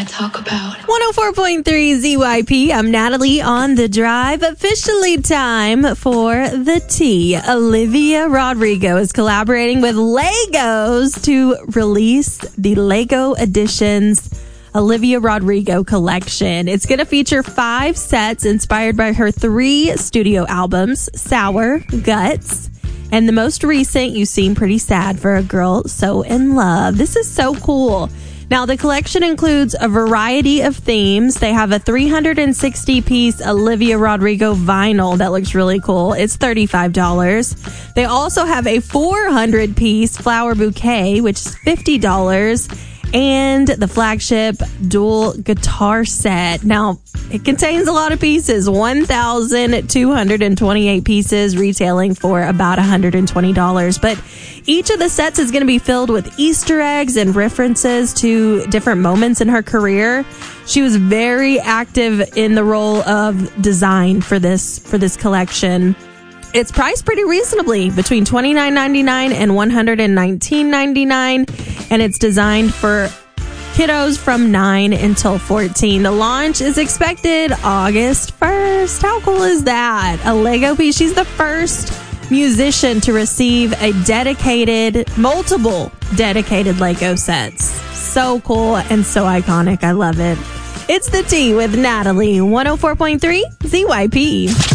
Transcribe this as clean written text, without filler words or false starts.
to talk about. 104.3 ZYP. I'm Natalie on The Drive. Officially time for the tea. Olivia Rodrigo is collaborating with Legos to release the Lego Editions Olivia Rodrigo collection. It's going to feature 5 sets inspired by her 3 studio albums, Sour, Guts, and the most recent, You Seem Pretty Sad for a Girl So in Love. This is so cool. Now, the collection includes a variety of themes. They have a 360-piece Olivia Rodrigo vinyl that looks really cool. It's $35. They also have a 400-piece flower bouquet, which is $50. And the flagship dual guitar set. Now, it contains a lot of pieces, 1,228 pieces, retailing for about $120. But each of the sets is going to be filled with Easter eggs and references to different moments in her career. She was very active in the role of design for this collection. It's priced pretty reasonably, between $29.99 and $119.99, and it's designed for kiddos from 9 until 14. The launch is expected August 1st. How cool is that? A Lego piece. She's the first musician to receive a multiple dedicated Lego sets. So cool and so iconic. I love it. It's The Tea with Natalie, 104.3 ZYP.